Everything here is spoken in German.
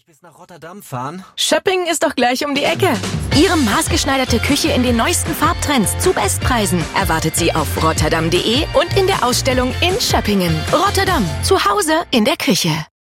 bis nach Rotterdam fahren? Shopping ist doch gleich um die Ecke. Ihre maßgeschneiderte Küche in den neuesten Farbtrends zu Bestpreisen erwartet sie auf rotterdam.de Und in der Ausstellung in Schöppingen. Rotterdam, zu Hause in der Küche.